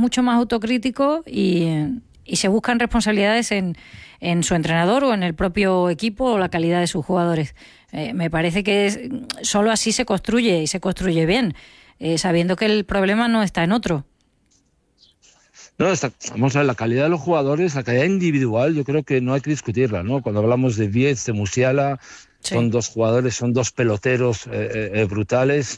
mucho más autocrítico y se buscan responsabilidades en su entrenador o en el propio equipo o la calidad de sus jugadores. Me parece que solo así se construye y se construye bien, sabiendo que el problema no está en otro. No, vamos a ver, la calidad de los jugadores, la calidad individual, yo creo que no hay que discutirla, ¿no? Cuando hablamos de Vietz, de Musiala, sí, son dos jugadores, son dos peloteros brutales.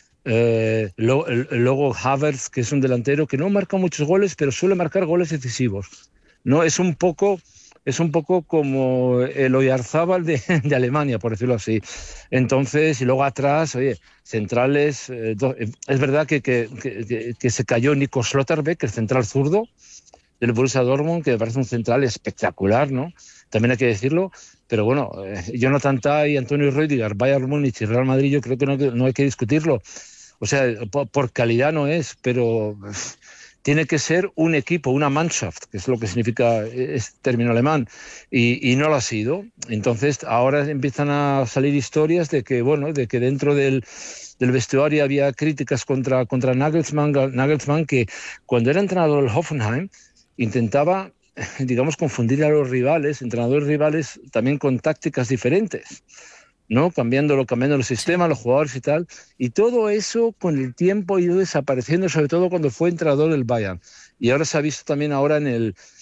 Luego Havertz, que es un delantero que no marca muchos goles, pero suele marcar goles decisivos, ¿no? Es un poco como el Oyarzábal de Alemania, por decirlo así. Entonces, y luego atrás, oye, centrales, es verdad que se cayó Nico Schlotterbeck, el central zurdo del Borussia Dortmund, que me parece un central espectacular, ¿no? También hay que decirlo, pero bueno, Jonathan Tah y Antonio Rüdiger, Bayern Múnich y Real Madrid, yo creo que no hay que discutirlo. O sea, por calidad no es, pero tiene que ser un equipo, una Mannschaft, que es lo que significa este término alemán, y no lo ha sido. Entonces, ahora empiezan a salir historias de que dentro del vestuario había críticas contra Nagelsmann, que cuando era entrenador del Hoffenheim intentaba, digamos, confundir a los entrenadores rivales, también con tácticas diferentes, ¿no? Cambiando los sistemas, los jugadores y tal, y todo eso con el tiempo ha ido desapareciendo, sobre todo cuando fue entrenador del Bayern, y ahora se ha visto también ahora en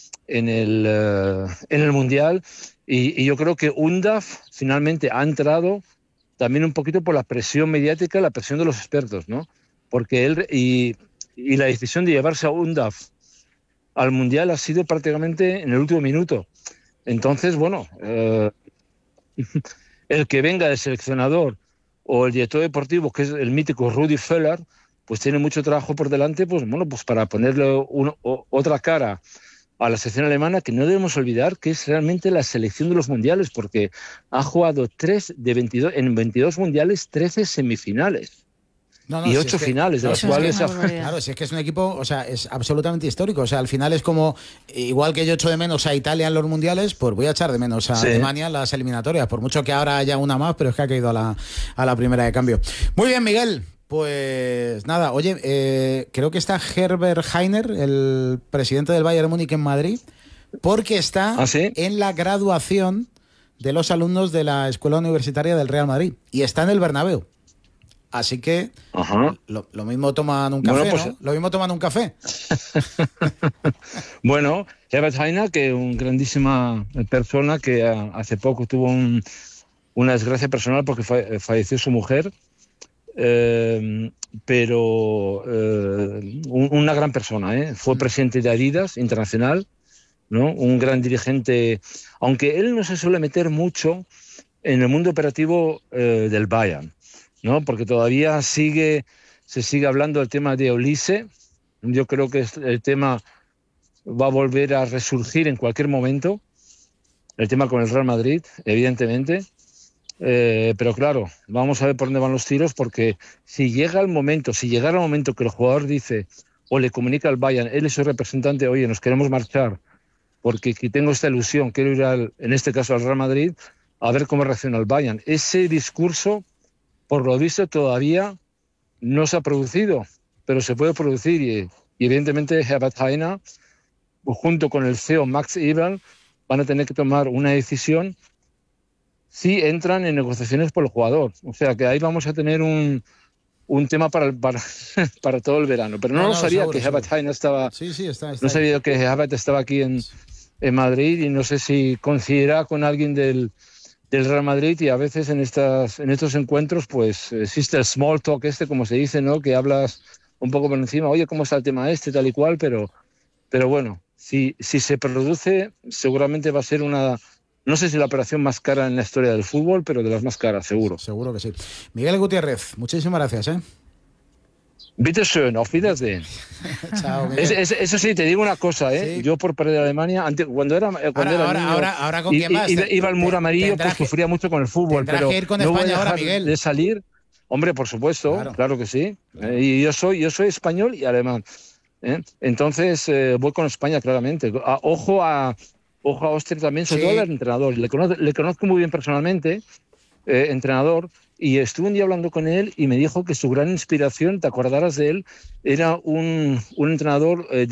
el Mundial, y yo creo que Undav finalmente ha entrado también un poquito por la presión mediática, la presión de los expertos, ¿no? Porque él y la decisión de llevarse a Undav al Mundial ha sido prácticamente en el último minuto. Entonces, bueno, el que venga del seleccionador o el director deportivo, que es el mítico Rudi Völler, pues tiene mucho trabajo por delante, pues para ponerle otra cara a la selección alemana, que no debemos olvidar que es realmente la selección de los mundiales, porque ha jugado en 22 mundiales, 13 semifinales. Y 8 finales, de las cuales... Claro, si es que es un equipo, o sea, es absolutamente histórico. O sea, al final es como, igual que yo echo de menos a Italia en los mundiales, pues voy a echar de menos a Alemania en las eliminatorias, por mucho que ahora haya una más, pero es que ha caído a la primera de cambio. Muy bien, Miguel. Pues nada, oye, creo que está Herbert Hainer, el presidente del Bayern Múnich en Madrid, porque está en la graduación de los alumnos de la Escuela Universitaria del Real Madrid y está en el Bernabéu. Así que lo mismo toman un café, pues, ¿no? Lo mismo toman un café. Bueno, Herbert Hainer, que es una grandísima persona que hace poco tuvo una desgracia personal porque falleció su mujer, pero una gran persona, fue presidente de Adidas Internacional, ¿no? Un gran dirigente, aunque él no se suele meter mucho en el mundo operativo del Bayern, ¿no? Porque todavía se sigue hablando del tema de Olise. Yo creo que el tema va a volver a resurgir en cualquier momento, el tema con el Real Madrid, evidentemente, pero claro, vamos a ver por dónde van los tiros, porque si llegara el momento que el jugador dice o le comunica al Bayern, él es su representante, oye, nos queremos marchar porque tengo esta ilusión, quiero ir en este caso al Real Madrid, a ver cómo reacciona el Bayern. Ese discurso, por lo visto, todavía no se ha producido, pero se puede producir y evidentemente Herbert Hainer, junto con el CEO Max Eberl, van a tener que tomar una decisión si entran en negociaciones por el jugador. O sea que ahí vamos a tener un tema para todo el verano. Pero no sabía que Herbert Hainer estaba... No sabía que Herbert estaba aquí en Madrid y no sé si coincidirá con alguien del Real Madrid, y a veces en estos encuentros pues existe el small talk como se dice, ¿no? Que hablas un poco por encima, oye, ¿cómo está el tema tal y cual? Pero bueno, si se produce, seguramente va a ser no sé si la operación más cara en la historia del fútbol, pero de las más caras, seguro. Seguro que sí. Miguel Gutiérrez, muchísimas gracias, Bitte schön, auf Wiedersehen. Chao, Miguel. Eso sí, te digo una cosa, Sí. Yo por perder a Alemania, cuando era niño, ahora ¿con quién vas? Iba al muro amarillo, pues sufría mucho con el fútbol, pero que ir con no España voy a dejar ahora, Miguel. de salir. Hombre, por supuesto, claro que sí. Y yo soy español y alemán. Entonces voy con España, claramente. Ojo a Austria también, sobre todo al entrenador. Le conozco muy bien personalmente, entrenador, y estuve un día hablando con él y me dijo que su gran inspiración, te acordarás de él, era un entrenador